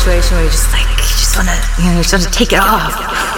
situation where you just wanna take it off.